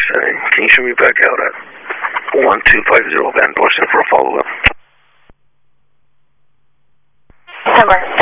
setting. Can you show me back out at 1250 Van Dorsen for a follow-up? Number